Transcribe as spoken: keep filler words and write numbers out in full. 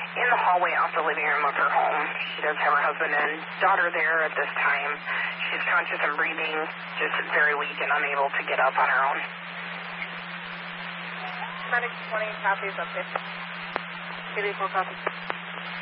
in the hallway off the living room of her home. She does have her husband and daughter there at this time. She's conscious and breathing, just very weak and unable to get up on her own. Medic twenty copies, update. eighty-four copies.